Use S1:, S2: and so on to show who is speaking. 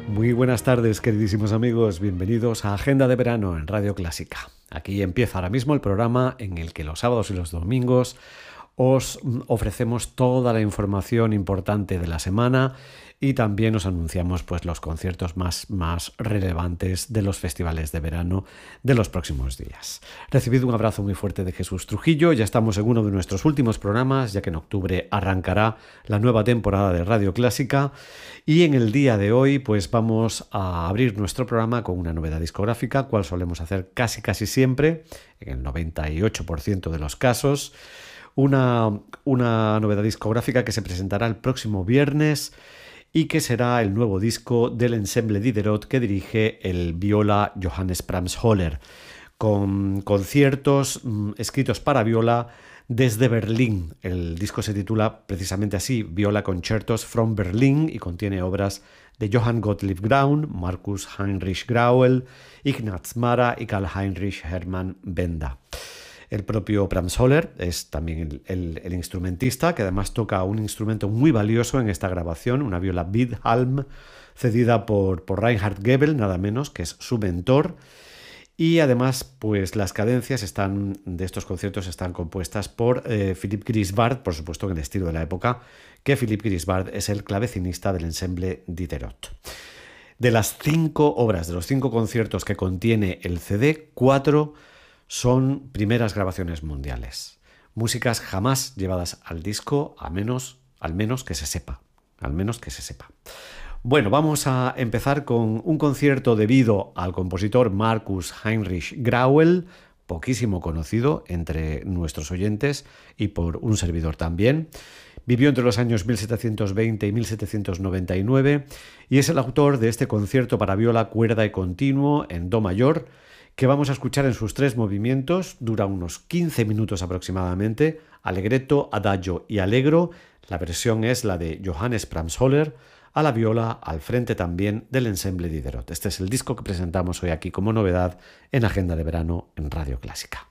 S1: Muy buenas tardes, queridísimos amigos. Bienvenidos a Agenda de Verano en Radio Clásica. Aquí empieza ahora mismo el programa en el que los sábados y los domingos os ofrecemos toda la información importante de la semana y también os anunciamos pues, los conciertos más relevantes de los festivales de verano de los próximos días. Recibid un abrazo muy fuerte de Jesús Trujillo. Ya estamos en uno de nuestros últimos programas, ya que en octubre arrancará la nueva temporada de Radio Clásica. Y en el día de hoy pues vamos a abrir nuestro programa con una novedad discográfica, cual solemos hacer casi siempre, en el 98% de los casos. Una novedad discográfica que se presentará el próximo viernes y que será el nuevo disco del Ensemble Diderot que dirige el viola Johannes Brahms-Höller, con conciertos escritos para viola desde Berlín. El disco se titula precisamente así, Viola Concertos from Berlin, y contiene obras de Johann Gottlieb Graun, Markus Heinrich Grauel, Ignaz Mara y Karl-Heinrich Hermann Benda. El propio Brahms-Höller es también el instrumentista, que además toca un instrumento muy valioso en esta grabación, una viola Widhalm, cedida por Reinhard Goebel, nada menos, que es su mentor. Y además, pues las cadencias de estos conciertos están compuestas por Philipp Griesbart, por supuesto en el estilo de la época, que Philipp Griesbart es el clavecinista del Ensemble Diderot. De las 5 obras, de los 5 conciertos que contiene el CD, 4 son primeras grabaciones mundiales. Músicas jamás llevadas al disco, al menos que se sepa. Bueno, vamos a empezar con un concierto debido al compositor Markus Heinrich Grauel, poquísimo conocido entre nuestros oyentes y por un servidor también. Vivió entre los años 1720 y 1799 y es el autor de este concierto para viola, cuerda y continuo en do mayor, que vamos a escuchar en sus 3 movimientos. Dura unos 15 minutos aproximadamente, allegretto, adagio y allegro. La versión es la de Johannes Brahms-Höller, a la viola, al frente también del Ensemble Diderot. Este es el disco que presentamos hoy aquí como novedad en Agenda de Verano en Radio Clásica.